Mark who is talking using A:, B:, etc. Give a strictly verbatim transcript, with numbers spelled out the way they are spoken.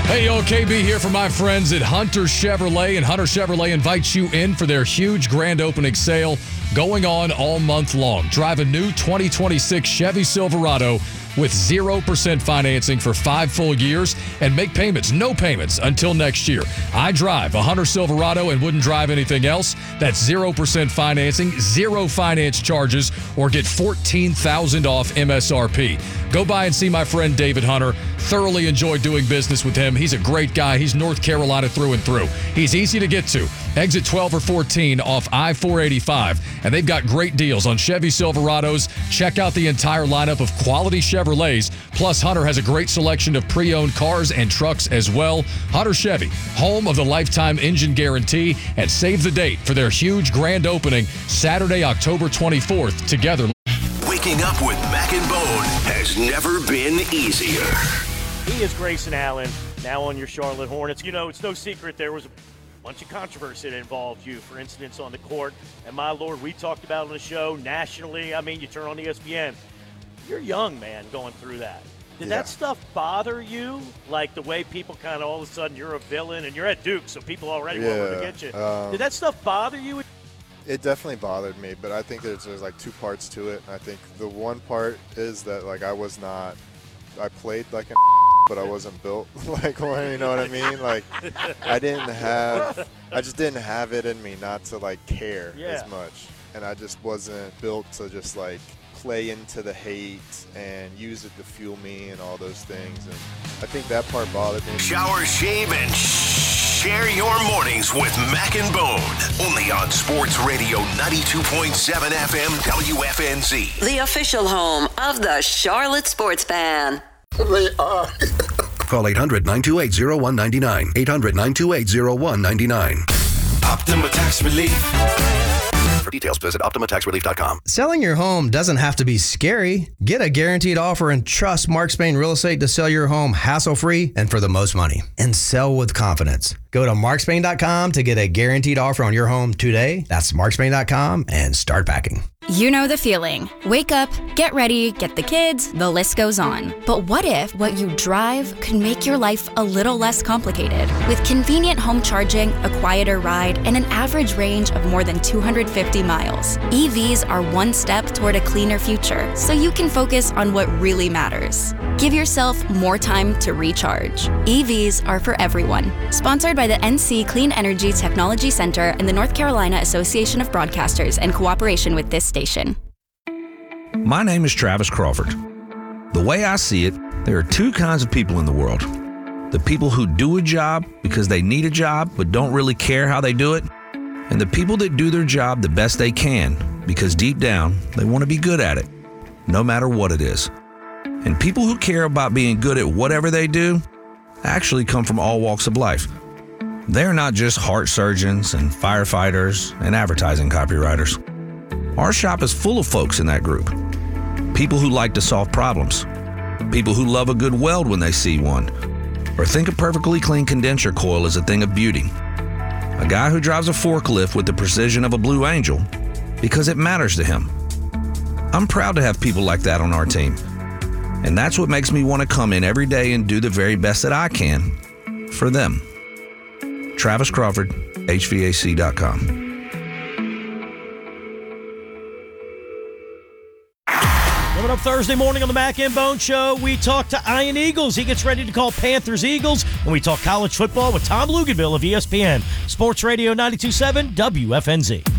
A: Hey, yo, K B here for my friends at Hunter Chevrolet, and Hunter Chevrolet invites you in for their huge grand opening sale going on all month long. Drive a new twenty twenty-six Chevy Silverado with zero percent financing for five full years and make payments, no payments, until next year. I drive a Hunter Silverado and wouldn't drive anything else. That's zero percent financing, zero finance charges, or get fourteen thousand dollars off M S R P. Go by and see my friend David Hunter. Thoroughly enjoy doing business with him. He's a great guy. He's North Carolina through and through. He's easy to get to. Exit twelve or fourteen off I four eighty-five. And they've got great deals on Chevy Silverados. Check out the entire lineup of quality Chevrolets. Plus, Hunter has a great selection of pre-owned cars and trucks as well. Hunter Chevy, home of the lifetime engine guarantee. And save the date for their huge grand opening, Saturday, October twenty-fourth, together.
B: Waking up with Mac and Bone has never been easier.
C: He is Grayson Allen, now on your Charlotte Hornets. You know, it's no secret there was a bunch of controversy that involved you for incidents on the court. And my Lord, we talked about it on the show nationally. I mean, you turn on E S P N. You're young, man, going through that. Did yeah. that stuff bother you? Like the way people kind of all of a sudden you're a villain and you're at Duke, so people already
D: yeah,
C: want to get you.
D: Um,
C: Did that stuff bother you?
D: It definitely bothered me, but I think there's, there's like two parts to it. I think the one part is that like I was not, I played like a but I wasn't built like one, you know what I mean? Like I didn't have, I just didn't have it in me not to like care
C: yeah.
D: as much. And I just wasn't built to just like play into the hate and use it to fuel me and all those things. And I think that part bothered me.
B: Shower, shave, and share your mornings with Mac and Bone. Only on Sports Radio ninety-two point seven F M W F N Z.
E: The official home of the Charlotte Sports Fan.
F: They are.
G: Call eight hundred, nine two eight, oh one nine nine. eight hundred, nine two eight, oh one nine nine.
B: Optima Tax Relief.
G: For details, visit optima tax relief dot com.
H: Selling your home doesn't have to be scary. Get a guaranteed offer and trust Mark Spain Real Estate to sell your home hassle-free and for the most money. And sell with confidence. Go to mark spain dot com to get a guaranteed offer on your home today. That's mark spain dot com and start packing.
I: You know the feeling. Wake up, get ready, get the kids, the list goes on. But what if what you drive could make your life a little less complicated? With convenient home charging, a quieter ride, and an average range of more than two hundred fifty miles, E Vs are one step toward a cleaner future, so you can focus on what really matters. Give yourself more time to recharge. E Vs are for everyone. Sponsored by the N C Clean Energy Technology Center and the North Carolina Association of Broadcasters in cooperation with this station.
J: My name is Travis Crawford. The way I see it, there are two kinds of people in the world. The people who do a job because they need a job but don't really care how they do it, and the people that do their job the best they can because deep down they want to be good at it, no matter what it is. And people who care about being good at whatever they do actually come from all walks of life. They're not just heart surgeons and firefighters and advertising copywriters. Our shop is full of folks in that group. People who like to solve problems. People who love a good weld when they see one. Or think a perfectly clean condenser coil is a thing of beauty. A guy who drives a forklift with the precision of a Blue Angel because it matters to him. I'm proud to have people like that on our team. And that's what makes me want to come in every day and do the very best that I can for them. Travis Crawford, H V A C dot com.
C: Coming up Thursday morning on the Mac and Bone Show, we talk to Ian Eagles. He gets ready to call Panthers Eagles, and we talk college football with Tom Luganville of E S P N. Sports Radio ninety-two point seven W F N Z.